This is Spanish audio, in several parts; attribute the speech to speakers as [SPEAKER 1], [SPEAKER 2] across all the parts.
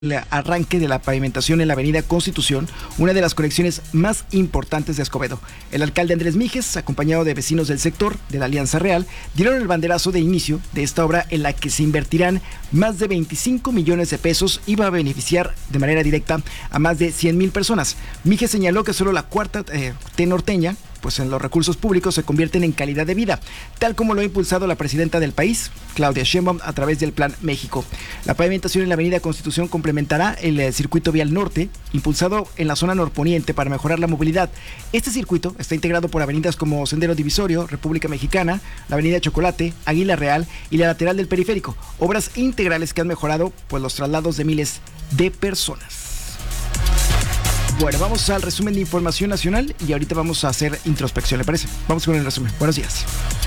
[SPEAKER 1] el arranque de la pavimentación en la avenida Constitución, una de las conexiones más importantes de Escobedo. El alcalde Andrés Míguez, acompañado de vecinos del sector de la Alianza Real, dieron el banderazo de inicio de esta obra en la que se invertirán más de 25 millones de pesos y va a beneficiar de manera directa a más de 100,000 personas. Míguez señaló que solo la cuarta T norteña, pues en los recursos públicos se convierten en calidad de vida, tal como lo ha impulsado la presidenta del país, Claudia Sheinbaum, a través del Plan México. La pavimentación en la avenida Constitución complementará el circuito vial norte, impulsado en la zona norponiente para mejorar la movilidad. Este circuito está integrado por avenidas como Sendero Divisorio, República Mexicana, la avenida Chocolate, Águila Real y la lateral del periférico, obras integrales que han mejorado pues los traslados de miles de personas. Bueno, vamos al resumen de información nacional y ahorita vamos a hacer introspección, ¿le parece? Vamos con el resumen. Buenos días.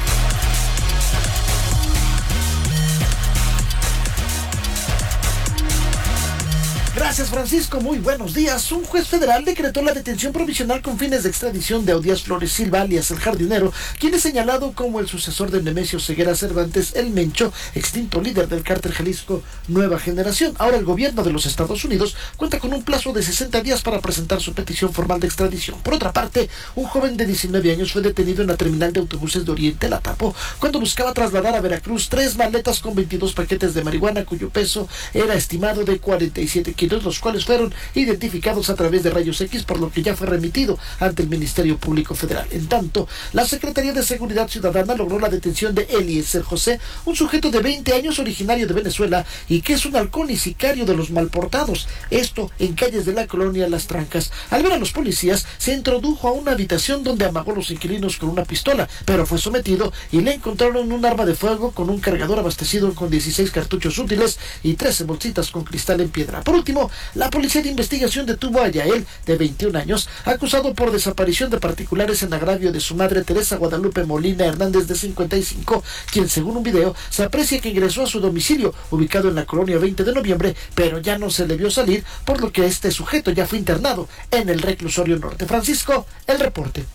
[SPEAKER 2] Gracias, Francisco. Muy buenos días. Un juez federal decretó la detención provisional con fines de extradición de Audías Flores Silva, alias El Jardinero, quien es señalado como el sucesor de Nemesio Ceguera Cervantes, el Mencho, extinto líder del cártel Jalisco Nueva Generación. Ahora el gobierno de los Estados Unidos cuenta con un plazo de 60 días para presentar su petición formal de extradición. Por otra parte, un joven de 19 años fue detenido en la terminal de autobuses de Oriente, La Tapo, cuando buscaba trasladar a Veracruz 3 maletas con 22 paquetes de marihuana, cuyo peso era estimado de 47 kilos, los cuales fueron identificados a través de rayos X, por lo que ya fue remitido ante el Ministerio Público Federal. En tanto, la Secretaría de Seguridad Ciudadana logró la detención de Eliezer José, un sujeto de 20 años originario de Venezuela y que es un halcón y sicario de los malportados, esto en calles de la colonia Las Trancas. Al ver a los policías, se introdujo a una habitación donde amagó a los inquilinos con una pistola, pero fue sometido y le encontraron un arma de fuego con un cargador abastecido con 16 cartuchos útiles y 13 bolsitas con cristal en piedra. Por último, la Policía de Investigación detuvo a Yael, de 21 años, acusado por desaparición de particulares en agravio de su madre Teresa Guadalupe Molina Hernández, de 55, quien según un video se aprecia que ingresó a su domicilio, ubicado en la colonia 20 de noviembre, pero ya no se le vio salir, por lo que este sujeto ya fue internado en el reclusorio norte. Francisco, el reporte.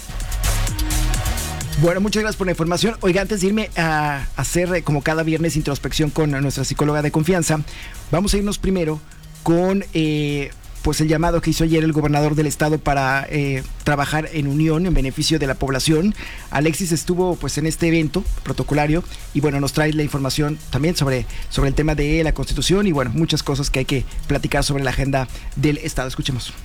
[SPEAKER 1] Bueno, muchas gracias por la información. Oiga, antes de irme a hacer como cada viernes introspección con nuestra psicóloga de confianza, vamos a irnos primero con pues el llamado que hizo ayer el gobernador del estado para trabajar en unión en beneficio de la población. Alexis estuvo pues en este evento protocolario y bueno, nos trae la información también sobre el tema de la Constitución y bueno, muchas cosas que hay que platicar sobre la agenda del estado. Escuchemos.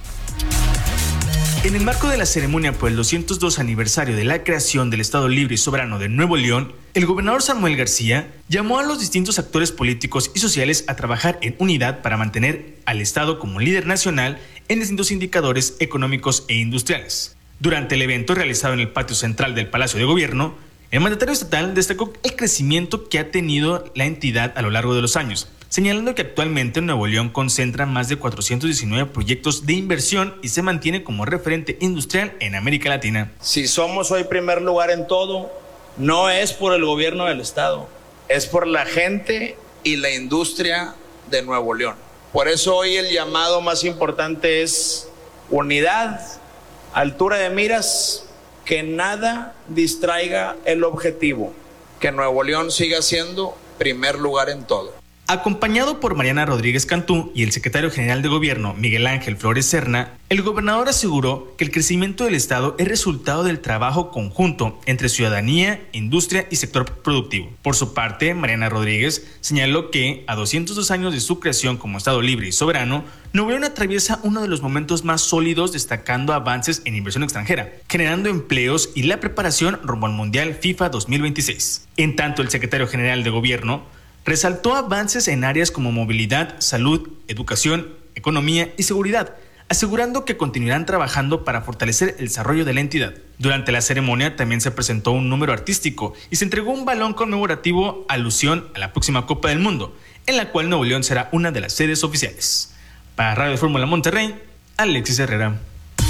[SPEAKER 3] En el marco de la ceremonia por el 202 aniversario de la creación del Estado Libre y Soberano de Nuevo León, el gobernador Samuel García llamó a los distintos actores políticos y sociales a trabajar en unidad para mantener al Estado como líder nacional en distintos indicadores económicos e industriales. Durante el evento realizado en el patio central del Palacio de Gobierno, el mandatario estatal destacó el crecimiento que ha tenido la entidad a lo largo de los años, señalando que actualmente Nuevo León concentra más de 419 proyectos de inversión y se mantiene como referente industrial en América Latina.
[SPEAKER 4] Si somos hoy primer lugar en todo, no es por el gobierno del estado, es por la gente y la industria de Nuevo León. Por eso hoy el llamado más importante es unidad, altura de miras, que nada distraiga el objetivo, que Nuevo León siga siendo primer lugar en todo.
[SPEAKER 3] Acompañado por Mariana Rodríguez Cantú y el secretario general de Gobierno, Miguel Ángel Flores Serna, el gobernador aseguró que el crecimiento del Estado es resultado del trabajo conjunto entre ciudadanía, industria y sector productivo. Por su parte, Mariana Rodríguez señaló que, a 202 años de su creación como Estado libre y soberano, Nuevo León atraviesa uno de los momentos más sólidos, destacando avances en inversión extranjera, generando empleos y la preparación rumbo al Mundial FIFA 2026. En tanto, el secretario general de Gobierno resaltó avances en áreas como movilidad, salud, educación, economía y seguridad, asegurando que continuarán trabajando para fortalecer el desarrollo de la entidad. Durante la ceremonia también se presentó un número artístico y se entregó un balón conmemorativo alusión a la próxima Copa del Mundo, en la cual Nuevo León será una de las sedes oficiales. Para Radio Fórmula Monterrey, Alexis Herrera.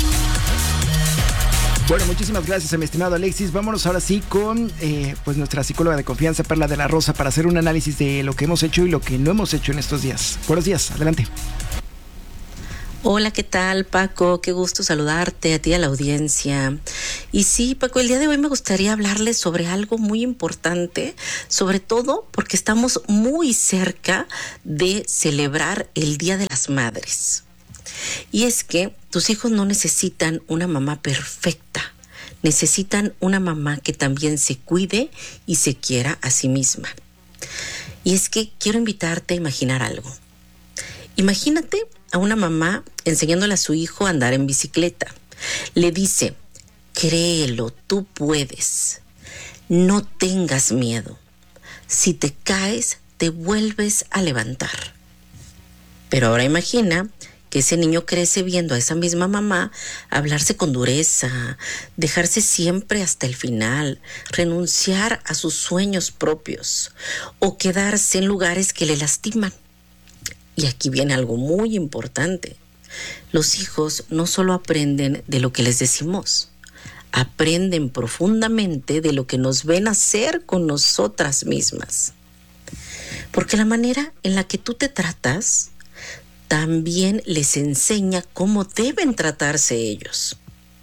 [SPEAKER 1] Bueno, muchísimas gracias, mi estimado Alexis. Vámonos ahora sí con pues nuestra psicóloga de confianza, Perla de la Rosa, para hacer un análisis de lo que hemos hecho y lo que no hemos hecho en estos días. Buenos días, adelante.
[SPEAKER 5] Hola, ¿qué tal, Paco? Qué gusto saludarte, a ti, a la audiencia. Y sí, Paco, el día de hoy me gustaría hablarles sobre algo muy importante, sobre todo porque estamos muy cerca de celebrar el Día de las Madres. Y es que tus hijos no necesitan una mamá perfecta, necesitan una mamá que también se cuide y se quiera a sí misma. Y es que quiero invitarte a imaginar algo. Imagínate a una mamá enseñándole a su hijo a andar en bicicleta. Le dice: créelo, tú puedes. No tengas miedo. Si te caes, te vuelves a levantar. Pero ahora imagina que ese niño crece viendo a esa misma mamá hablarse con dureza, dejarse siempre hasta el final, renunciar a sus sueños propios o quedarse en lugares que le lastiman. Y aquí viene algo muy importante. Los hijos no solo aprenden de lo que les decimos, aprenden profundamente de lo que nos ven hacer con nosotras mismas. Porque la manera en la que tú te tratas también les enseña cómo deben tratarse ellos.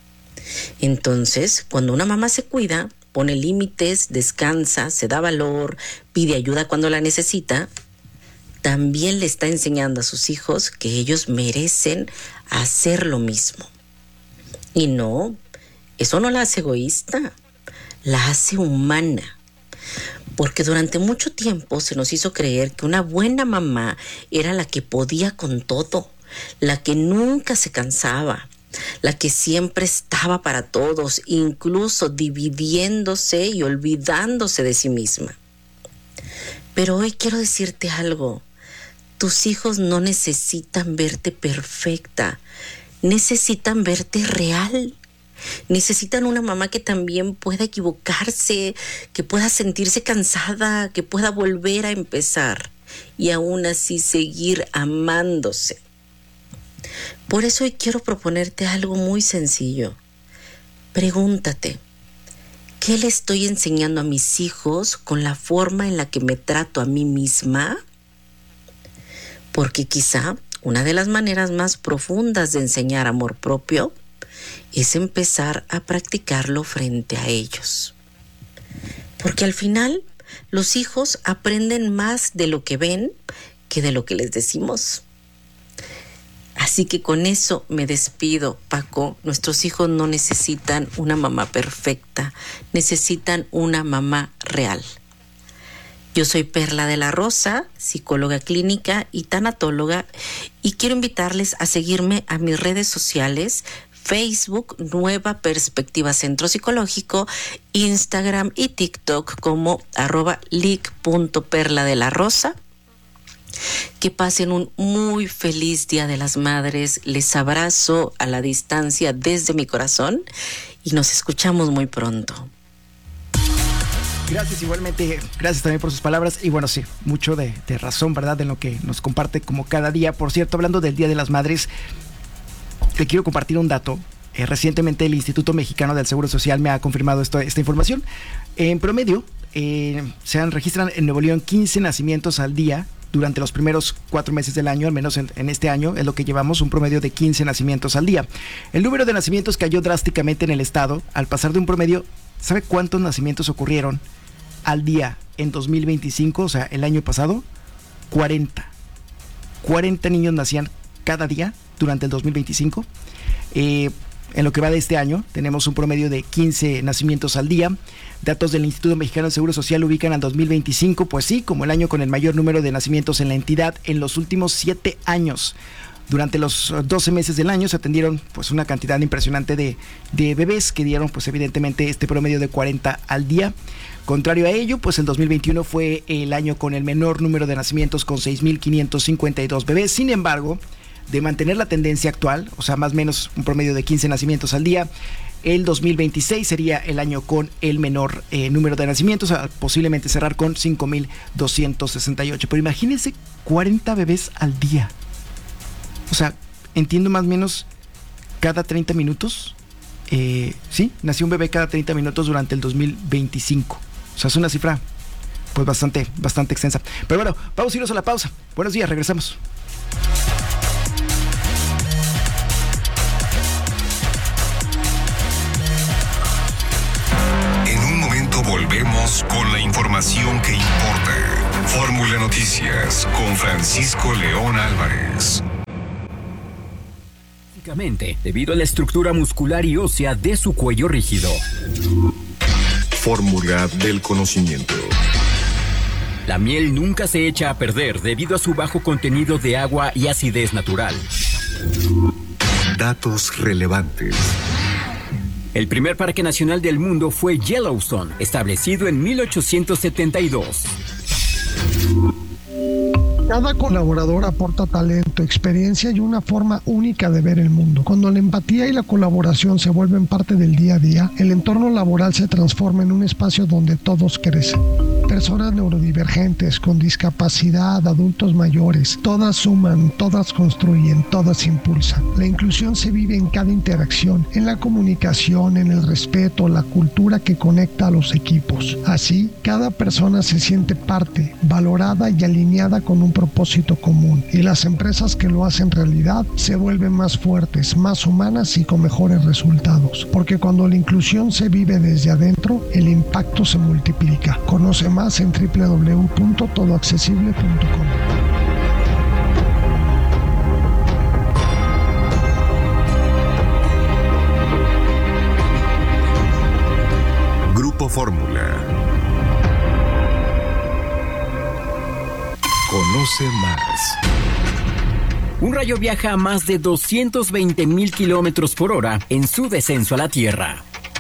[SPEAKER 5] Entonces, cuando una mamá se cuida, pone límites, descansa, se da valor, pide ayuda cuando la necesita, también le está enseñando a sus hijos que ellos merecen hacer lo mismo. Y no, eso no la hace egoísta, la hace humana. Porque durante mucho tiempo se nos hizo creer que una buena mamá era la que podía con todo, la que nunca se cansaba, la que siempre estaba para todos, incluso dividiéndose y olvidándose de sí misma. Pero hoy quiero decirte algo. Tus hijos no necesitan verte perfecta, necesitan verte real. Necesitan una mamá que también pueda equivocarse, que pueda sentirse cansada, que pueda volver a empezar y aún así seguir amándose. Por eso hoy quiero proponerte algo muy sencillo. Pregúntate, ¿qué le estoy enseñando a mis hijos con la forma en la que me trato a mí misma? Porque quizá una de las maneras más profundas de enseñar amor propio es empezar a practicarlo frente a ellos. Porque al final los hijos aprenden más de lo que ven que de lo que les decimos. Así que con eso me despido, Paco. Nuestros hijos no necesitan una mamá perfecta, necesitan una mamá real. Yo soy Perla de la Rosa, psicóloga clínica y tanatóloga, y quiero invitarles a seguirme a mis redes sociales: Facebook, Nueva Perspectiva Centro Psicológico, Instagram y TikTok como @lic.perladelarosa. Que pasen un muy feliz Día de las Madres. Les abrazo a la distancia desde mi corazón y nos escuchamos muy pronto.
[SPEAKER 1] Gracias igualmente, gracias también por sus palabras y bueno, sí, mucho de razón, ¿verdad? En lo que nos comparte como cada día. Por cierto, hablando del Día de las Madres, te quiero compartir un dato. Recientemente el Instituto Mexicano del Seguro Social me ha confirmado esta información. En promedio, registran en Nuevo León 15 nacimientos al día durante los primeros 4 meses del año, al menos en este año, es lo que llevamos, un promedio de 15 nacimientos al día. El número de nacimientos cayó drásticamente en el estado, al pasar de un promedio. ¿Sabe cuántos nacimientos ocurrieron al día en 2025, o sea, el año pasado? 40. 40 niños nacían cada día durante el 2025. En lo que va de este año, tenemos un promedio de 15 nacimientos al día. Datos del Instituto Mexicano del Seguro Social ubican al 2025, pues sí, como el año con el mayor número de nacimientos en la entidad en los últimos 7 años. Durante los 12 meses del año se atendieron pues una cantidad impresionante de bebés que dieron pues evidentemente este promedio de 40 al día. Contrario a ello, pues el 2021 fue el año con el menor número de nacimientos con 6,552 bebés. Sin embargo, de mantener la tendencia actual, o sea, más o menos un promedio de 15 nacimientos al día, el 2026 sería el año con el menor número de nacimientos, posiblemente cerrar con 5,268. Pero imagínense 40 bebés al día. O sea, entiendo más o menos cada 30 minutos. Sí, nació un bebé cada 30 minutos durante el 2025. O sea, es una cifra pues bastante extensa. Pero bueno, vamos a irnos a la pausa. Buenos días, regresamos.
[SPEAKER 6] información que importa. Fórmula Noticias con Francisco León Álvarez.
[SPEAKER 7] Debido a la estructura muscular y ósea de su cuello rígido.
[SPEAKER 6] Fórmula del conocimiento.
[SPEAKER 7] La miel nunca se echa a perder debido a su bajo contenido de agua y acidez natural.
[SPEAKER 6] Datos relevantes.
[SPEAKER 7] El primer parque nacional del mundo fue Yellowstone, establecido en 1872.
[SPEAKER 8] Cada colaborador aporta talento, experiencia y una forma única de ver el mundo. Cuando la empatía y la colaboración se vuelven parte del día a día, el entorno laboral se transforma en un espacio donde todos crecen. Personas neurodivergentes, con discapacidad, adultos mayores, todas suman, todas construyen, todas impulsan. La inclusión se vive en cada interacción, en la comunicación, en el respeto, la cultura que conecta a los equipos. Así, cada persona se siente parte, valorada y alineada con un propósito común. Y las empresas que lo hacen realidad se vuelven más fuertes, más humanas y con mejores resultados. Porque cuando la inclusión se vive desde adentro, el impacto se multiplica. Conoce más en www.todoaccesible.com.
[SPEAKER 6] Grupo Fórmula. Conoce más.
[SPEAKER 7] Un rayo viaja a más de 220,000 kilómetros por hora en su descenso a la Tierra.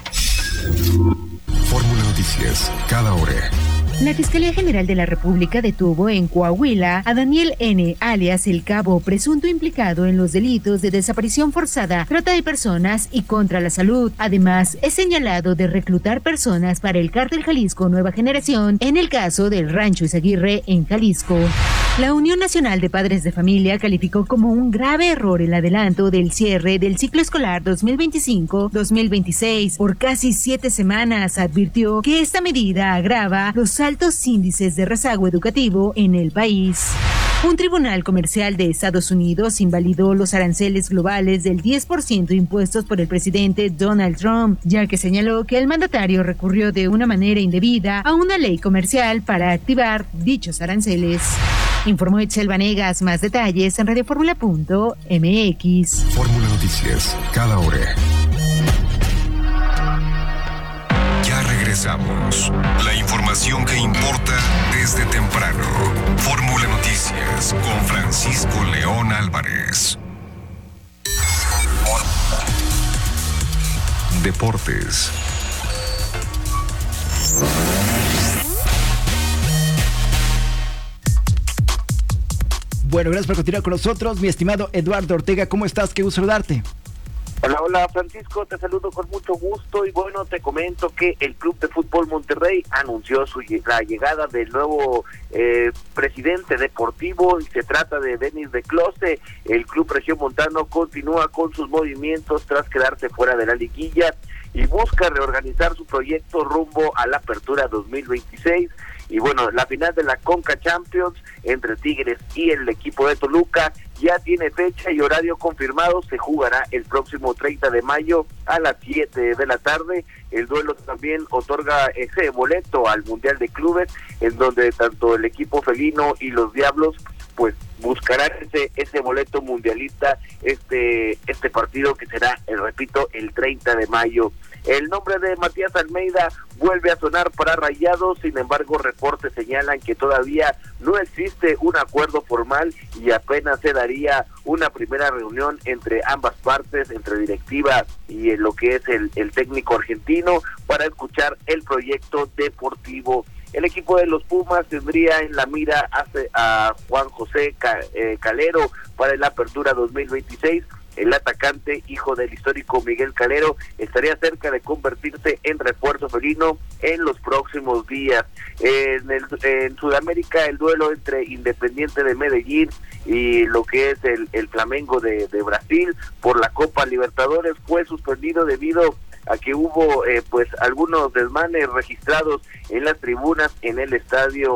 [SPEAKER 6] Fórmula Noticias, cada hora.
[SPEAKER 9] La Fiscalía General de la República detuvo en Coahuila a Daniel N., alias El Cabo, presunto implicado en los delitos de desaparición forzada, trata de personas y contra la salud. Además, es señalado de reclutar personas para el Cártel Jalisco Nueva Generación en el caso del Rancho Izaguirre en Jalisco. La Unión Nacional de Padres de Familia calificó como un grave error el adelanto del cierre del ciclo escolar 2025-2026 por casi 7 semanas. Advirtió que esta medida agrava los altos índices de rezago educativo en el país. Un tribunal comercial de Estados Unidos invalidó los aranceles globales del 10% impuestos por el presidente Donald Trump, ya que señaló que el mandatario recurrió de una manera indebida a una ley comercial para activar dichos aranceles. Informó Itzel Vanegas. Más detalles en radioformula.mx.
[SPEAKER 6] Fórmula Noticias, cada hora. Ya regresamos. La información que importa desde temprano. Fórmula Noticias con Francisco León Álvarez. Deportes.
[SPEAKER 1] Bueno, gracias por continuar con nosotros, mi estimado Eduardo Ortega. ¿Cómo estás? Qué gusto saludarte.
[SPEAKER 10] Hola Francisco, te saludo con mucho gusto y bueno, te comento que el Club de Fútbol Monterrey anunció la llegada del nuevo presidente deportivo y se trata de Denis de Close. El Club Regiomontano continúa con sus movimientos tras quedarse fuera de la liguilla y busca reorganizar su proyecto rumbo a la apertura 2026. Y bueno, la final de la Conca Champions entre Tigres y el equipo de Toluca ya tiene fecha y horario confirmado. Se jugará el próximo 30 de mayo a las 7 de la tarde. El duelo también otorga ese boleto al Mundial de Clubes, en donde tanto el equipo felino y los Diablos pues buscarán ese boleto mundialista, este partido que será, repito, el 30 de mayo. El nombre de Matías Almeida vuelve a sonar para Rayados, sin embargo reportes señalan que todavía no existe un acuerdo formal y apenas se daría una primera reunión entre ambas partes, entre directiva y lo que es el técnico argentino, para escuchar el proyecto deportivo. El equipo de los Pumas tendría en la mira a Juan José Calero para la apertura 2026. El atacante, hijo del histórico Miguel Calero, estaría cerca de convertirse en refuerzo felino en los próximos días. En Sudamérica, el duelo entre Independiente de Medellín y lo que es el Flamengo de Brasil por la Copa Libertadores fue suspendido debido a que hubo pues algunos desmanes registrados en las tribunas en el estadio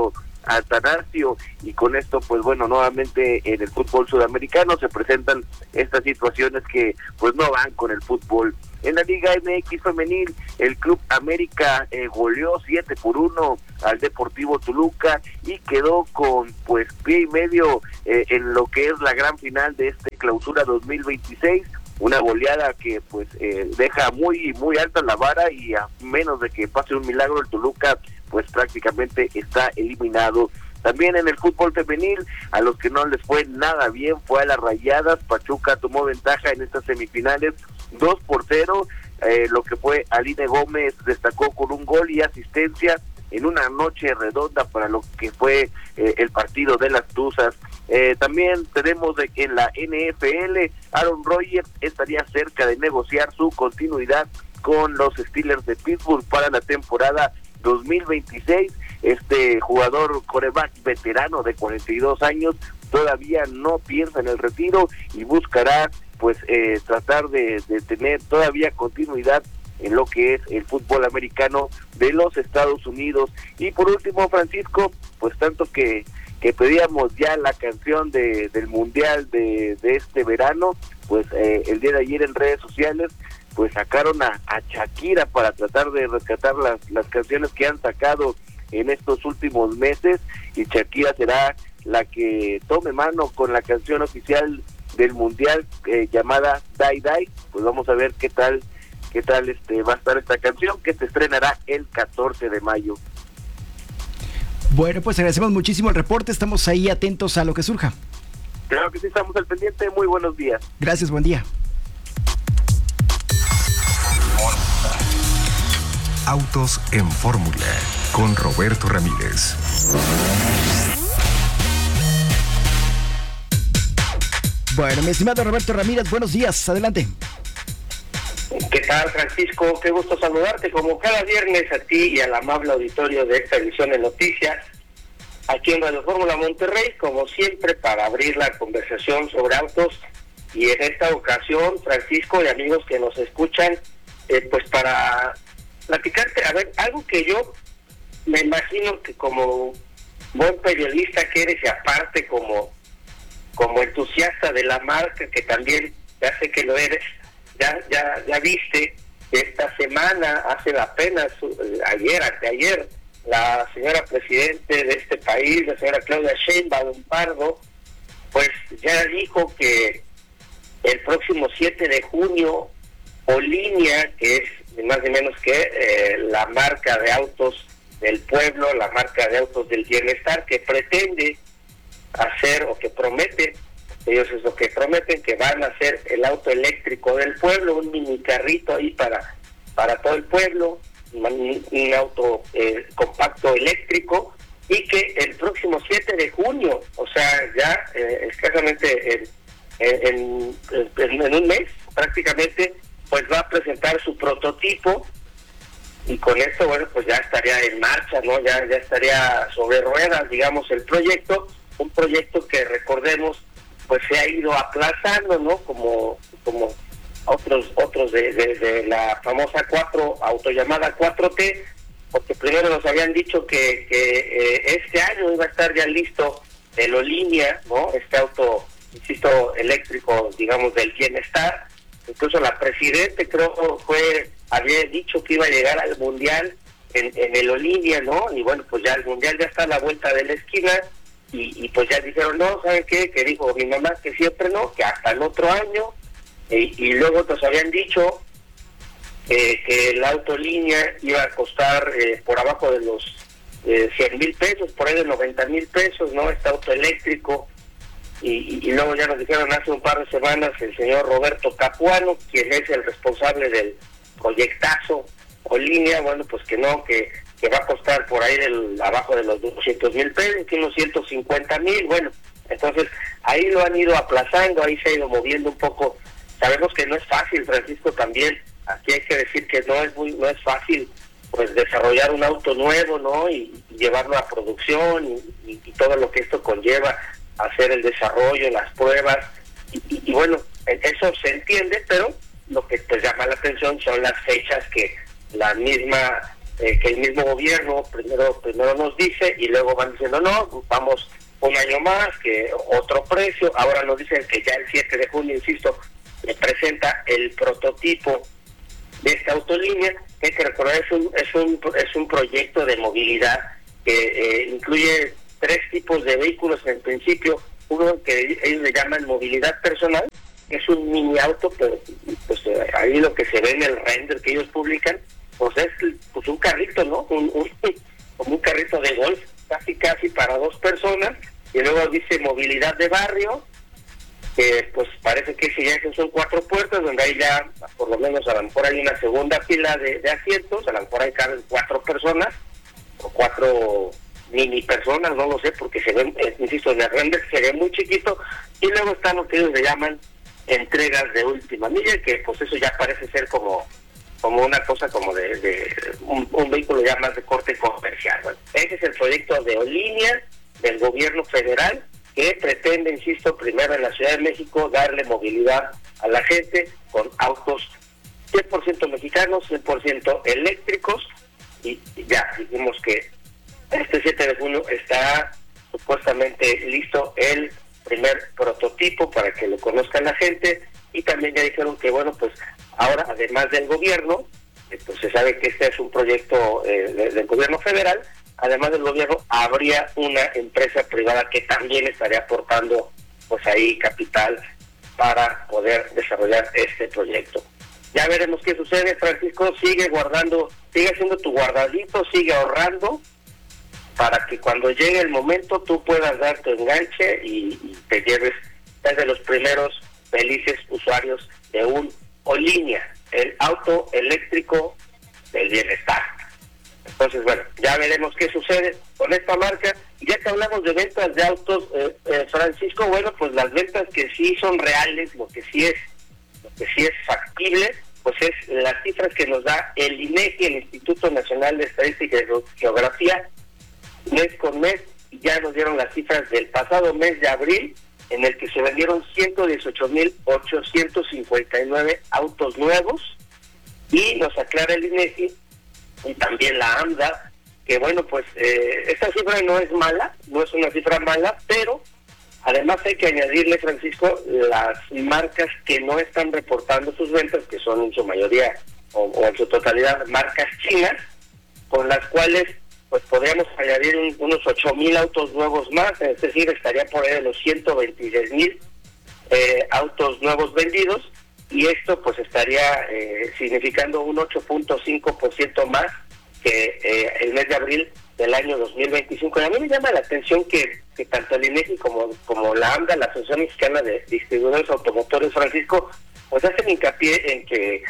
[SPEAKER 10] Atanasio, y con esto pues bueno, nuevamente en el fútbol sudamericano se presentan estas situaciones que pues no van con el fútbol. En la Liga MX femenil, el Club América goleó 7-1 al Deportivo Toluca y quedó con pues pie y medio en lo que es la gran final de este clausura 2026. Una goleada que pues deja muy alta la vara, y a menos de que pase un milagro, el Toluca pues prácticamente está eliminado. También en el fútbol femenil, a los que no les fue nada bien fue a las Rayadas. Pachuca tomó ventaja en estas semifinales 2-0, lo que fue Aline Gómez destacó con un gol y asistencia en una noche redonda para lo que fue el partido de las Tuzas. También tenemos en la NFL, Aaron Rodgers estaría cerca de negociar su continuidad con los Steelers de Pittsburgh para la temporada 2026. Este jugador quarterback veterano de 42 años todavía no piensa en el retiro y buscará pues tratar de tener todavía continuidad en lo que es el fútbol americano de los Estados Unidos. Y por último, Francisco, pues tanto que pedíamos ya la canción del mundial de este verano, pues el día de ayer en redes sociales pues sacaron a Shakira para tratar de rescatar las canciones que han sacado en estos últimos meses, y Shakira será la que tome mano con la canción oficial del mundial llamada Die Die. Pues vamos a ver qué tal va a estar esta canción, que se estrenará el 14 de mayo.
[SPEAKER 1] Bueno, pues agradecemos muchísimo el reporte, estamos ahí atentos a lo que surja.
[SPEAKER 10] Claro que sí, estamos al pendiente. Muy buenos días.
[SPEAKER 1] Gracias, buen día.
[SPEAKER 6] Autos en Fórmula con Roberto Ramírez.
[SPEAKER 1] Bueno, mi estimado Roberto Ramírez, buenos días, adelante.
[SPEAKER 11] ¿Qué tal, Francisco? Qué gusto saludarte como cada viernes a ti y al amable auditorio de esta edición de noticias aquí en Radio Fórmula Monterrey, como siempre, para abrir la conversación sobre autos. Y en esta ocasión, Francisco y amigos que nos escuchan, pues para platicarte, a ver, algo que yo me imagino que como buen periodista que eres, y aparte como entusiasta de la marca, que también ya sé que lo eres, ya viste esta semana, hace apenas anteayer, la señora presidente de este país, la señora Claudia Sheinbaum Pardo, pues ya dijo que el próximo 7 de junio, Polinia, que es ni más ni menos que la marca de autos del pueblo, la marca de autos del bienestar, que pretende hacer, o que promete, ellos es lo que prometen, que van a hacer el auto eléctrico del pueblo, un mini carrito ahí para todo el pueblo, un auto compacto eléctrico, y que el próximo 7 de junio, o sea, ya escasamente en un mes prácticamente, pues va a presentar su prototipo, y con esto, bueno, pues ya estaría en marcha, ¿no? Ya estaría sobre ruedas, digamos, el proyecto, un proyecto que, recordemos, pues se ha ido aplazando, ¿no? Como otros de la famosa autollamada 4T, porque primero nos habían dicho que este año iba a estar ya listo el Olinia, ¿no? Este auto, insisto, eléctrico, digamos, del bienestar. Incluso la presidente, creo, había dicho que iba a llegar al Mundial en el Olinia, ¿no? Y bueno, pues ya el Mundial ya está a la vuelta de la esquina, y pues ya dijeron, no, ¿saben qué? Que dijo mi mamá que siempre no, que hasta el otro año, y luego nos habían dicho que el auto línea iba a costar por abajo de los 100,000 pesos, por ahí de 90,000 pesos, ¿no? Este auto eléctrico. Y luego ya nos dijeron hace un par de semanas el señor Roberto Capuano, quien es el responsable del proyectazo o línea, bueno, pues que no, que va a costar por ahí abajo de los 200,000 pesos, que unos 150,000, bueno, entonces ahí lo han ido aplazando, ahí se ha ido moviendo un poco. Sabemos que no es fácil, Francisco, también, aquí hay que decir que no es fácil, pues, desarrollar un auto nuevo, ¿no? Y llevarlo a producción y todo lo que esto conlleva, hacer el desarrollo, las pruebas, y bueno, eso se entiende, pero lo que pues llama la atención son las fechas que la misma que el mismo gobierno primero nos dice y luego van diciendo no, vamos un año más, que otro precio. Ahora nos dicen que ya el 7 de junio, insisto, presenta el prototipo de esta autolínea, que hay que recordar es un proyecto de movilidad que incluye 3 tipos de vehículos en principio. Uno que ellos le llaman movilidad personal, que es un mini auto, pero pues ahí lo que se ve en el render que ellos publican, pues es pues un carrito, ¿no? Como un carrito de golf, casi para 2 personas. Y luego dice movilidad de barrio, que pues parece que ese ya son 4 puertas, donde hay ya, por lo menos a lo mejor hay una segunda fila de asientos, a lo mejor hay 4 personas, o 4 mini personas, no lo sé, porque se ven, insisto, en el render se ve muy chiquito. Y luego están lo que ellos le llaman entregas de última milla, que pues eso ya parece ser como una cosa como de un vehículo ya más de corte comercial. Bueno, ese es el proyecto de Olínea del gobierno federal, que pretende, insisto, primero en la Ciudad de México darle movilidad a la gente con autos 100% mexicanos, 100% eléctricos, y ya dijimos que este 7 de junio está supuestamente listo el primer prototipo para que lo conozcan la gente. Y también ya dijeron que bueno, pues ahora además del gobierno, pues se sabe que este es un proyecto del gobierno federal, además del gobierno habría una empresa privada que también estaría aportando pues ahí capital para poder desarrollar este proyecto. Ya veremos qué sucede. Francisco, sigue haciendo tu guardadito, sigue ahorrando para que cuando llegue el momento tú puedas dar tu enganche y te lleves desde los primeros felices usuarios de un Olínea, el auto eléctrico del bienestar. Entonces, bueno, ya veremos qué sucede con esta marca. Ya que hablamos de ventas de autos, Francisco, bueno, pues las ventas que sí son reales, lo que sí es factible, pues es las cifras que nos da el INEGI, el Instituto Nacional de Estadística y Geografía, mes con mes. Ya nos dieron las cifras del pasado mes de abril, en el que se vendieron 118,859 autos nuevos, y nos aclara el INEGI y también la AMDA que bueno, pues esta cifra no es mala, no es una cifra mala, pero además hay que añadirle, Francisco, las marcas que no están reportando sus ventas, que son en su mayoría o en su totalidad marcas chinas, con las cuales pues podríamos añadir unos 8,000 autos nuevos más, es decir, estaría por ahí de los 126,000 autos nuevos vendidos, y esto pues estaría significando un 8.5% más que el mes de abril del año 2025. Y a mí me llama la atención que tanto el INEGI como la AMDA, la Asociación Mexicana de Distribuidores Automotores, Francisco, pues hacen hincapié en que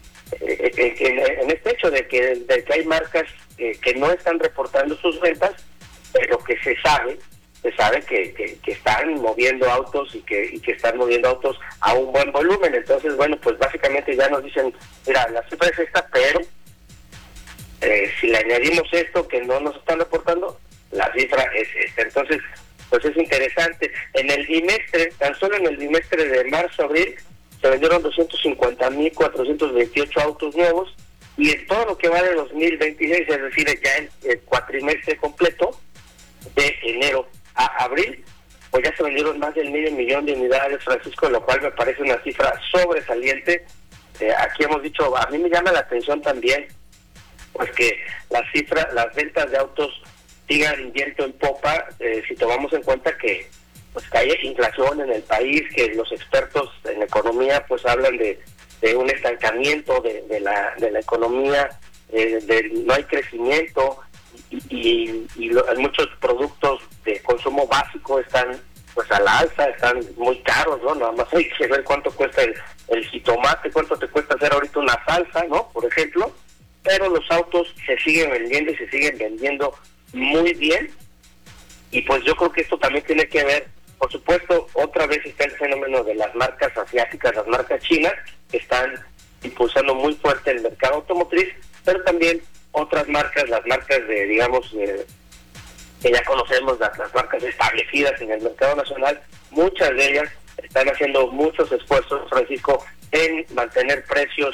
[SPEAKER 11] en este hecho de que hay marcas que no están reportando sus ventas, pero que se sabe que están moviendo autos y que están moviendo autos a un buen volumen. Entonces, bueno, pues básicamente ya nos dicen, mira, la cifra es esta, pero si le añadimos esto que no nos están reportando, la cifra es esta. Entonces, pues es interesante. En el bimestre, tan solo en el bimestre de marzo-abril, se vendieron 250,428 autos nuevos, y en todo lo que va de 2026, es decir, ya el cuatrimestre completo, de enero a abril, pues ya se vendieron más del 500,000 de unidades, Francisco, lo cual me parece una cifra sobresaliente. Aquí hemos dicho, a mí me llama la atención también, pues que las ventas de autos sigan viento en popa, si tomamos en cuenta que pues que hay inflación en el país, que los expertos en economía pues hablan de un estancamiento de la economía, no hay crecimiento, y muchos productos de consumo básico están pues a la alza, están muy caros, ¿no? Nada más hay que ver cuánto cuesta el jitomate, cuánto te cuesta hacer ahorita una salsa, ¿no? Por ejemplo, pero los autos se siguen vendiendo y se siguen vendiendo muy bien, y pues yo creo que esto también tiene que ver, por supuesto, otra vez está el fenómeno de las marcas asiáticas, las marcas chinas, que están impulsando muy fuerte el mercado automotriz, pero también otras marcas, las marcas de, digamos, que ya conocemos, las marcas establecidas en el mercado nacional, muchas de ellas están haciendo muchos esfuerzos, Francisco, en mantener precios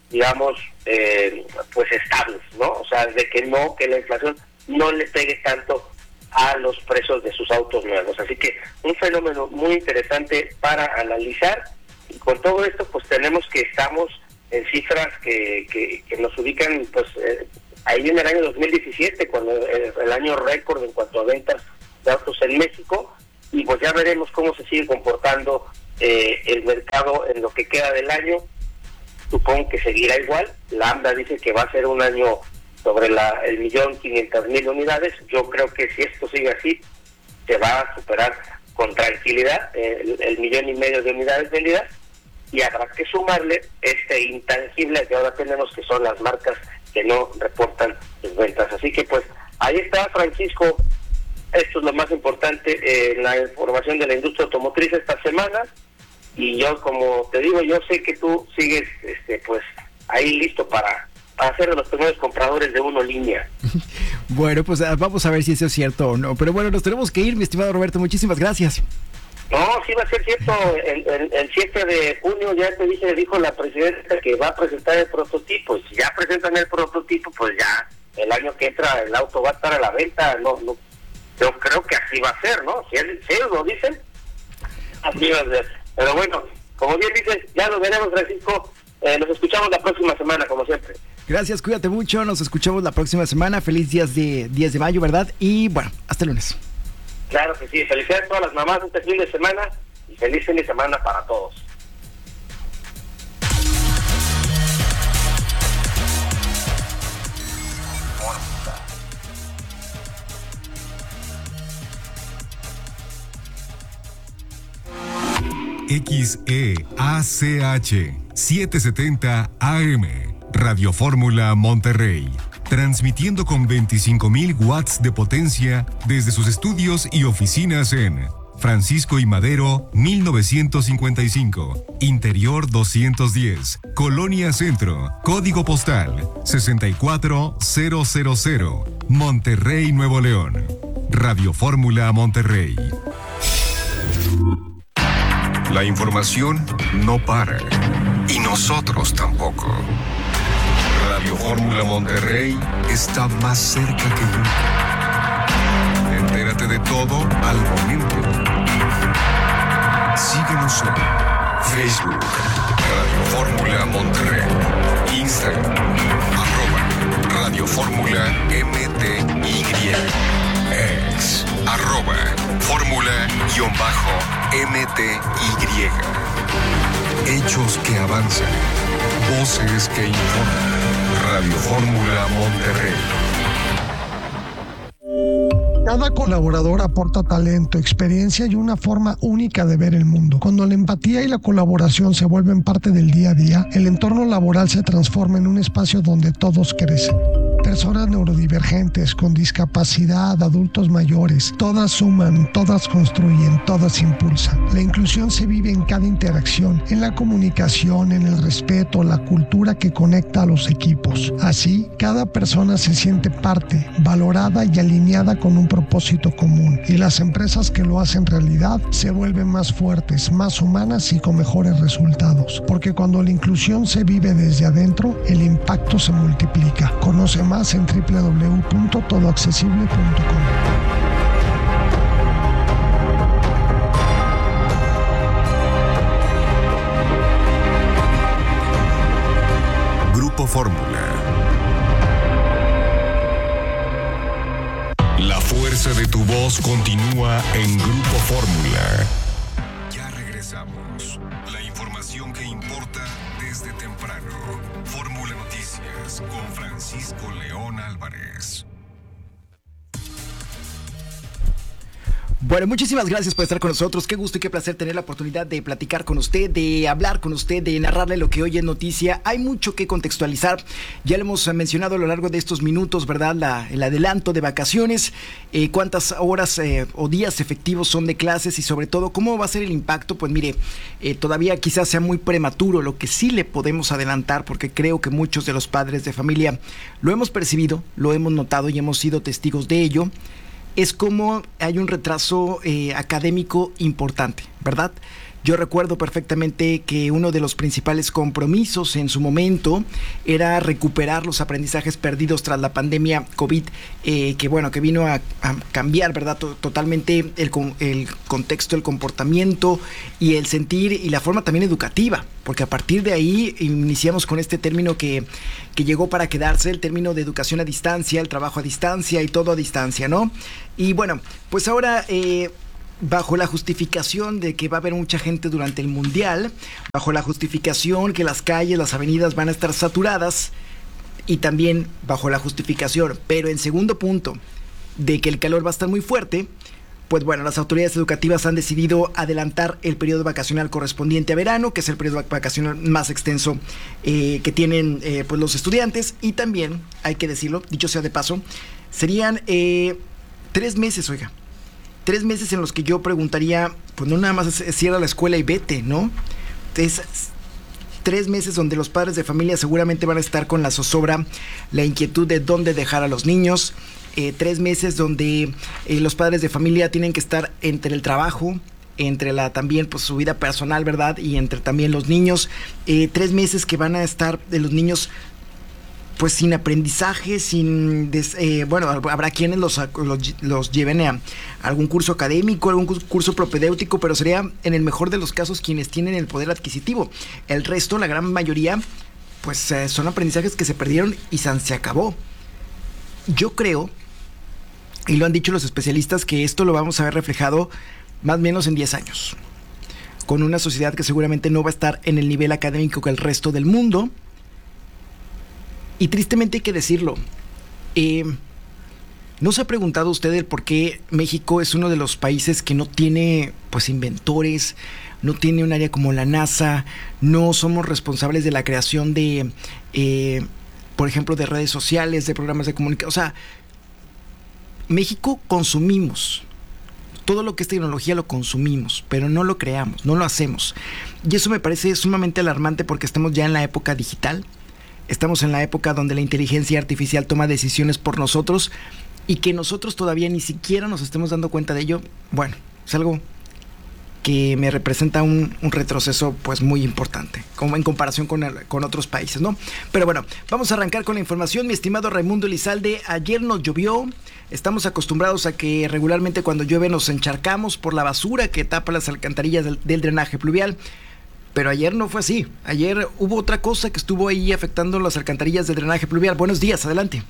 [SPEAKER 11] digamos, pues estables, ¿no? O sea, de que la inflación no le pegue tanto a los precios de sus autos nuevos. Así que un fenómeno muy interesante para analizar, y con todo esto pues tenemos que estamos en cifras que nos ubican pues ahí en el año 2017, cuando el año récord en cuanto a ventas de autos en México, y pues ya veremos cómo se sigue comportando el mercado en lo que queda del año. Supongo que seguirá igual. La AMDA dice que va a ser un año sobre el 1.500.000 unidades. Yo creo que si esto sigue así, se va a superar con tranquilidad el 1,5 millones de unidades vendidas, y habrá que sumarle este intangible que ahora tenemos, que son las marcas que no reportan sus ventas. Así que pues ahí está, Francisco, esto es lo más importante en la información de la industria automotriz esta semana. Y yo, como te digo, yo sé que tú sigues pues ahí listo para ser de los primeros compradores de Uno Línea.
[SPEAKER 1] Bueno, pues vamos a ver si eso es cierto o no. Pero bueno, nos tenemos que ir, mi estimado Roberto. Muchísimas gracias.
[SPEAKER 11] No, sí va a ser cierto. El 7 de junio, ya te dije, dijo la presidenta que va a presentar el prototipo. Y si ya presentan el prototipo, pues ya el año que entra el auto va a estar a la venta. No, yo creo que así va a ser, ¿no? Si ellos lo dicen, así va a ser. Pero bueno, como bien dices, ya lo veremos, Francisco. Nos escuchamos la próxima semana, como siempre.
[SPEAKER 1] Gracias, cuídate mucho. Nos escuchamos la próxima semana. Feliz 10 de mayo, ¿verdad? Y bueno, hasta el lunes.
[SPEAKER 11] Claro que sí. Felicidades a todas las mamás de este fin de semana y feliz fin de semana para todos.
[SPEAKER 6] XEACH 770 AM Radio Fórmula Monterrey, transmitiendo con 25,000 watts de potencia desde sus estudios y oficinas en Francisco y Madero 1955, Interior 210, Colonia Centro, Código Postal 64000, Monterrey, Nuevo León. Radio Fórmula Monterrey. La información no para, y nosotros tampoco. Radio Fórmula Monterrey está más cerca que nunca. Entérate de todo al momento. Síguenos en Facebook, Radio Fórmula Monterrey, Instagram, @Radio Fórmula MTY, X, @Fórmula_MTY. Hechos que avanzan, voces que informan. Radio Fórmula Monterrey.
[SPEAKER 8] Cada colaborador aporta talento, experiencia y una forma única de ver el mundo. Cuando la empatía y la colaboración se vuelven parte del día a día, el entorno laboral se transforma en un espacio donde todos crecen. Personas neurodivergentes, con discapacidad, adultos mayores, todas suman, todas construyen, todas impulsan. La inclusión se vive en cada interacción, en la comunicación, en el respeto, la cultura que conecta a los equipos. Así, cada persona se siente parte, valorada y alineada con un propósito común. Y las empresas que lo hacen realidad se vuelven más fuertes, más humanas y con mejores resultados. Porque cuando la inclusión se vive desde adentro, el impacto se multiplica. Conoce más en www.todoaccesible.com.
[SPEAKER 6] Grupo Fórmula. La fuerza de tu voz continúa en Grupo Fórmula. Ya regresamos. La información que importa desde temprano. Fórmula Noticias con Francisco León Álvarez.
[SPEAKER 1] Bueno, muchísimas gracias por estar con nosotros. Qué gusto y qué placer tener la oportunidad de platicar con usted, de hablar con usted, de narrarle lo que hoy es noticia. Hay mucho que contextualizar. Ya lo hemos mencionado a lo largo de estos minutos, ¿verdad? El adelanto de vacaciones, cuántas horas o días efectivos son de clases y sobre todo cómo va a ser el impacto. Pues mire, todavía quizás sea muy prematuro. Lo que sí le podemos adelantar, porque creo que muchos de los padres de familia lo hemos percibido, lo hemos notado y hemos sido testigos de ello, es como hay un retraso académico importante, ¿verdad? Yo recuerdo perfectamente que uno de los principales compromisos en su momento era recuperar los aprendizajes perdidos tras la pandemia COVID, que vino a cambiar, ¿verdad?, totalmente el contexto, el comportamiento y el sentir y la forma también educativa, porque a partir de ahí iniciamos con este término que llegó para quedarse, el término de educación a distancia, el trabajo a distancia y todo a distancia, ¿no? Y bueno, pues ahora bajo la justificación de que va a haber mucha gente durante el Mundial, bajo la justificación que las calles, las avenidas van a estar saturadas, y también bajo la justificación, pero en segundo punto, de que el calor va a estar muy fuerte, pues bueno, las autoridades educativas han decidido adelantar el periodo vacacional correspondiente a verano, que es el periodo vacacional más extenso que tienen pues los estudiantes, y también, hay que decirlo, dicho sea de paso, serían 3 meses, oiga. 3 meses en los que yo preguntaría, pues no nada más cierra la escuela y vete, ¿no? Es 3 meses donde los padres de familia seguramente van a estar con la zozobra, la inquietud de dónde dejar a los niños. 3 meses donde los padres de familia tienen que estar entre el trabajo, entre también pues su vida personal, ¿verdad? Y entre también los niños. 3 meses que van a estar de los niños pues sin aprendizaje, habrá quienes los lleven a algún curso académico, algún curso propedéutico, pero sería en el mejor de los casos quienes tienen el poder adquisitivo. El resto, la gran mayoría, pues son aprendizajes que se perdieron y se acabó. Yo creo, y lo han dicho los especialistas, que esto lo vamos a ver reflejado más o menos en 10 años, con una sociedad que seguramente no va a estar en el nivel académico que el resto del mundo. Y tristemente hay que decirlo, ¿no se ha preguntado usted el por qué México es uno de los países que no tiene pues inventores, no tiene un área como la NASA, no somos responsables de la creación de, por ejemplo, de redes sociales, de programas de comunicación? O sea, México consumimos, todo lo que es tecnología lo consumimos, pero no lo creamos, no lo hacemos. Y eso me parece sumamente alarmante porque estamos ya en la época digital. Estamos en la época donde la inteligencia artificial toma decisiones por nosotros y que nosotros todavía ni siquiera nos estemos dando cuenta de ello. Bueno, es algo que me representa un retroceso pues muy importante, como en comparación con otros países, ¿no? Pero bueno, vamos a arrancar con la información. Mi estimado Raimundo Elizalde, ayer nos llovió. Estamos acostumbrados a que regularmente cuando llueve nos encharcamos por la basura que tapa las alcantarillas del drenaje pluvial. Pero ayer no fue así. Ayer hubo otra cosa que estuvo ahí afectando las alcantarillas del drenaje pluvial. Buenos días, adelante.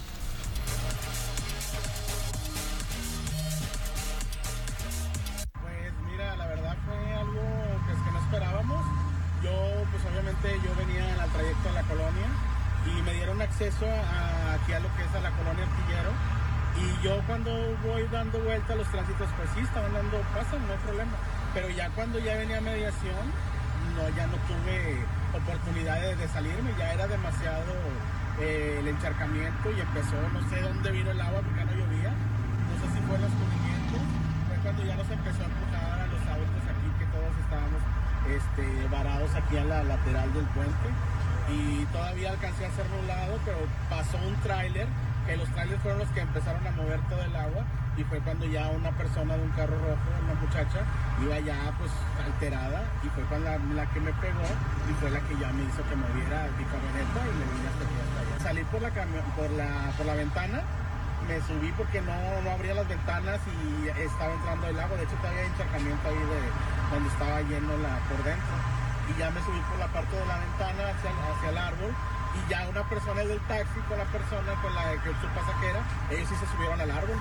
[SPEAKER 12] Pues mira, la verdad fue algo pues, que no esperábamos. Yo venía en el trayecto a la colonia y me dieron acceso aquí a lo que es a la colonia Artillero. Y yo cuando voy dando vuelta los tránsitos, pues sí, pasan, no hay problema. Pero ya cuando ya venía mediación, ya no tuve oportunidad de salirme, ya era demasiado el encharcamiento y empezó, no sé dónde vino el agua porque ya no llovía, no sé si fue en los cubrimientos, fue cuando ya nos empezó a empujar a los autos aquí, que todos estábamos varados aquí a la lateral del puente, y todavía alcancé a hacerme un lado, pero pasó un tráiler, que los trailers fueron los que empezaron a mover todo el agua, y fue cuando ya una persona de un carro rojo, una muchacha, iba ya pues alterada, y fue cuando la que me pegó, y fue la que ya me hizo que moviera mi camioneta, y me vine hasta aquí, hasta allá. Salí por la ventana, me subí porque no abría las ventanas y estaba entrando el agua. De hecho todavía hay encharcamiento ahí de donde estaba lleno por dentro, y ya me subí por la parte de la ventana hacia el árbol, y ya una persona del taxi con la persona con la que su pasajera, ellos sí se subieron al árbol.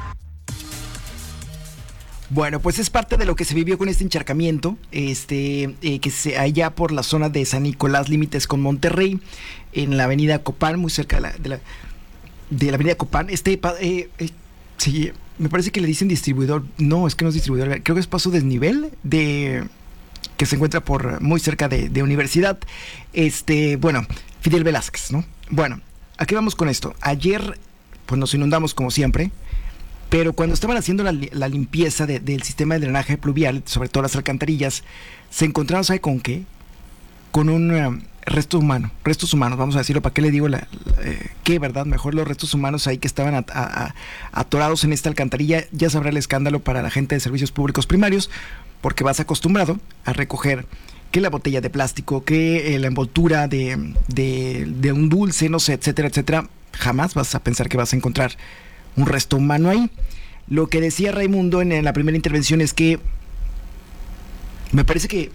[SPEAKER 1] Bueno, pues es parte de lo que se vivió con este encharcamiento, allá por la zona de San Nicolás, límites con Monterrey, en la avenida Copán, muy cerca de la avenida Copán. Sí, me parece que le dicen distribuidor. No, es que no es distribuidor, creo que es paso desnivel que se encuentra muy cerca de Universidad. Bueno, Fidel Velázquez, ¿no? Bueno, ¿a qué vamos con esto? Ayer, pues nos inundamos como siempre, pero cuando estaban haciendo la limpieza del sistema de drenaje pluvial, sobre todo las alcantarillas, se encontraron, ¿sabe con qué? Con un restos humanos, vamos a decirlo, ¿para qué le digo qué, verdad? Mejor los restos humanos ahí que estaban atorados en esta alcantarilla. Ya sabrá el escándalo para la gente de servicios públicos primarios, porque vas acostumbrado a recoger que la botella de plástico, que la envoltura de un dulce, no sé, etcétera, etcétera. Jamás vas a pensar que vas a encontrar un resto humano ahí. Lo que decía Raimundo en la primera intervención es que me parece que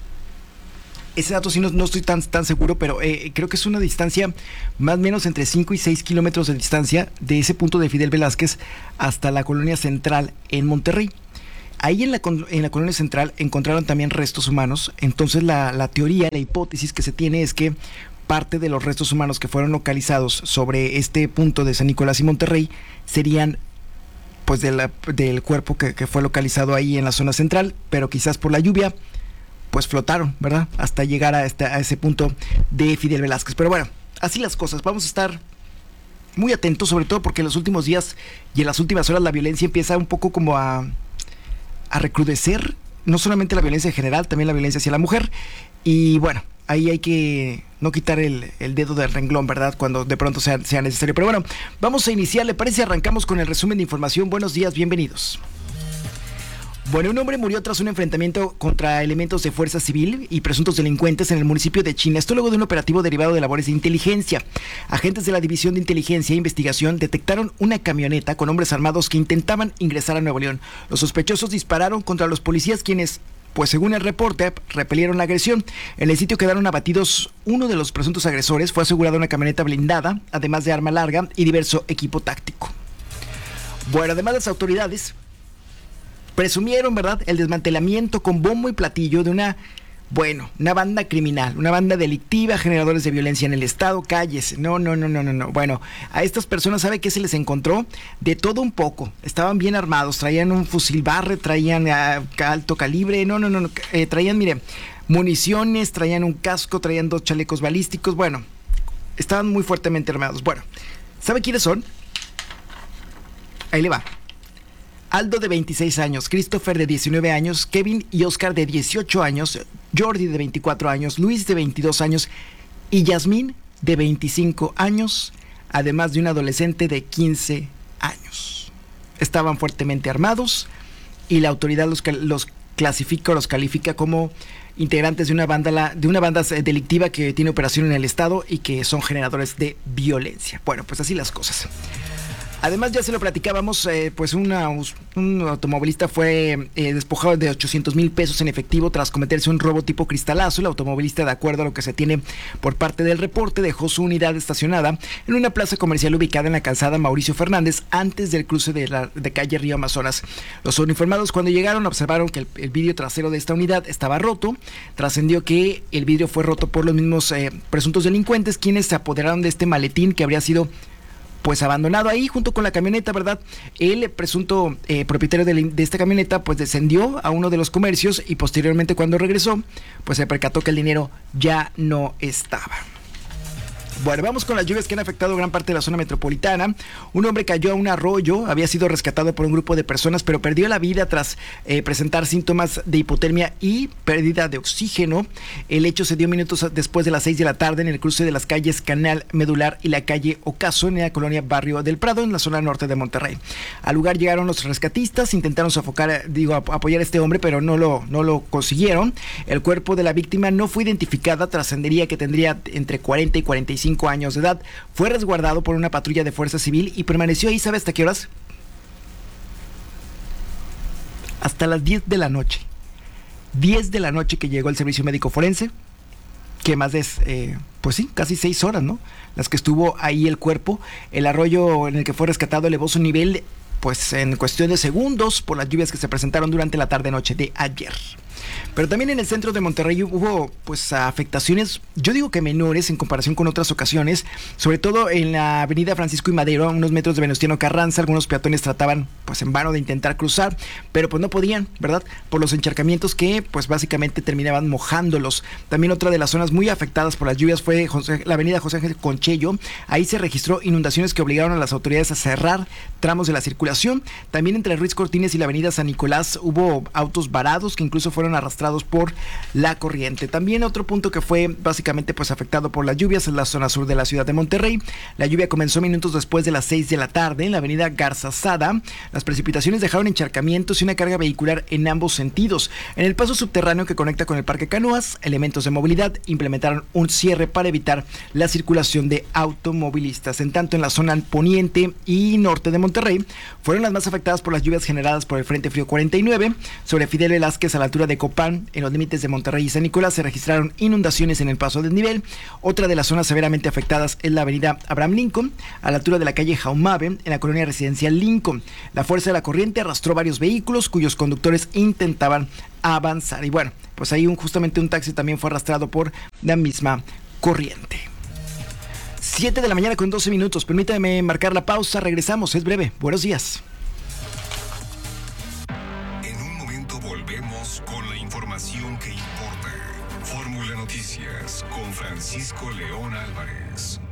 [SPEAKER 1] ese dato sí no estoy tan seguro, pero creo que es una distancia más o menos entre 5 y 6 kilómetros de distancia de ese punto de Fidel Velázquez hasta la colonia Central en Monterrey. Ahí en la colonia Central encontraron también restos humanos. Entonces la teoría, la hipótesis que se tiene es que parte de los restos humanos que fueron localizados sobre este punto de San Nicolás y Monterrey serían pues del cuerpo que fue localizado ahí en la zona central, pero quizás por la lluvia pues flotaron, ¿verdad? Hasta llegar a ese punto de Fidel Velázquez. Pero bueno, así las cosas. Vamos a estar muy atentos, sobre todo porque en los últimos días y en las últimas horas la violencia empieza un poco como a recrudecer, no solamente la violencia en general, también la violencia hacia la mujer. Y bueno, ahí hay que no quitar el dedo del renglón, ¿verdad? Cuando de pronto sea necesario. Pero bueno, vamos a iniciar, ¿le parece? Arrancamos con el resumen de información. Buenos días, bienvenidos. Bueno, un hombre murió tras un enfrentamiento contra elementos de fuerza civil y presuntos delincuentes en el municipio de China. Esto luego de un operativo derivado de labores de inteligencia. Agentes de la División de Inteligencia e Investigación detectaron una camioneta con hombres armados que intentaban ingresar a Nuevo León. Los sospechosos dispararon contra los policías, quienes, pues según el reporte, repelieron la agresión. En el sitio quedaron abatidos uno de los presuntos agresores. Fue asegurada una camioneta blindada, además de arma larga y diverso equipo táctico. Bueno, además las autoridades presumieron, ¿verdad?, el desmantelamiento con bombo y platillo de una banda criminal, una banda delictiva, generadores de violencia en el estado. Cállese. No. Bueno, a estas personas, ¿sabe qué se les encontró? De todo un poco. Estaban bien armados, traían un fusil Barrett, traían alto calibre, traían, mire, municiones, traían un casco, traían 2 chalecos balísticos. Bueno, estaban muy fuertemente armados. Bueno, ¿sabe quiénes son? Ahí le va. Aldo, de 26 años, Christopher, de 19 años, Kevin y Oscar, de 18 años, Jordi, de 24 años, Luis, de 22 años y Yasmín, de 25 años, además de un adolescente de 15 años. Estaban fuertemente armados y la autoridad los clasifica o los califica como integrantes de una banda delictiva que tiene operación en el estado y que son generadores de violencia. Bueno, pues así las cosas. Además, ya se lo platicábamos, pues un automovilista fue despojado de 800,000 pesos en efectivo tras cometerse un robo tipo cristalazo. El automovilista, de acuerdo a lo que se tiene por parte del reporte, dejó su unidad estacionada en una plaza comercial ubicada en la calzada Mauricio Fernández, antes del cruce de calle Río Amazonas. Los uniformados, cuando llegaron, observaron que el vidrio trasero de esta unidad estaba roto. Trascendió que el vidrio fue roto por los mismos presuntos delincuentes, quienes se apoderaron de este maletín que habría sido pues abandonado ahí junto con la camioneta, ¿verdad? El presunto propietario de esta camioneta pues descendió a uno de los comercios y posteriormente, cuando regresó, pues se percató que el dinero ya no estaba. Bueno, vamos con las lluvias que han afectado gran parte de la zona metropolitana. Un hombre cayó a un arroyo, había sido rescatado por un grupo de personas, pero perdió la vida tras presentar síntomas de hipotermia y pérdida de oxígeno. El hecho se dio minutos después de las 6 de la tarde en el cruce de las calles Canal Medular y la calle Ocaso, en la colonia Barrio del Prado, en la zona norte de Monterrey. Al lugar llegaron los rescatistas, intentaron apoyar a este hombre, pero no lo consiguieron. El cuerpo de la víctima no fue identificada, trascendería que tendría entre 40 y 45 años de edad. Fue resguardado por una patrulla de fuerza civil y permaneció ahí, ¿sabe hasta qué horas? Hasta las 10 de la noche. 10 de la noche que llegó el servicio médico forense, que más de, pues sí, casi 6 horas, ¿no?, las que estuvo ahí el cuerpo. El arroyo en el que fue rescatado elevó su nivel, pues en cuestión de segundos, por las lluvias que se presentaron durante la tarde-noche de ayer. Pero también en el centro de Monterrey hubo pues afectaciones, yo digo que menores en comparación con otras ocasiones, sobre todo en la avenida Francisco y Madero, a unos metros de Venustiano Carranza. Algunos peatones trataban pues en vano de intentar cruzar, pero pues no podían, ¿verdad?, por los encharcamientos que pues básicamente terminaban mojándolos. También otra de las zonas muy afectadas por las lluvias fue la avenida José Ángel Conchello. Ahí se registró inundaciones que obligaron a las autoridades a cerrar tramos de la circulación. También entre Ruiz Cortines y la avenida San Nicolás hubo autos varados que incluso fueron arrastrados por la corriente. También otro punto que fue básicamente pues afectado por las lluvias es la zona sur de la ciudad de Monterrey. La lluvia comenzó minutos después de las 6 de la tarde en la avenida Garzazada. Las precipitaciones dejaron encharcamientos y una carga vehicular en ambos sentidos. En el paso subterráneo que conecta con el Parque Canoas, elementos de movilidad implementaron un cierre para evitar la circulación de automovilistas. En tanto, en la zona poniente y norte de Monterrey fueron las más afectadas por las lluvias generadas por el Frente Frío 49. Sobre Fidel Velázquez, a la altura de Copán, en los límites de Monterrey y San Nicolás, se registraron inundaciones en el paso del nivel. Otra de las zonas severamente afectadas es la avenida Abraham Lincoln, a la altura de la calle Jaumabe, en la colonia residencial Lincoln. La fuerza de la corriente arrastró varios vehículos cuyos conductores intentaban avanzar. Y bueno, pues ahí justamente un taxi también fue arrastrado por la misma corriente. 7 de la mañana con 12 minutos. Permítame marcar la pausa. Regresamos. Es breve. Buenos días.
[SPEAKER 6] En un momento volvemos con la información que importa. Fórmula Noticias con Francisco León Álvarez.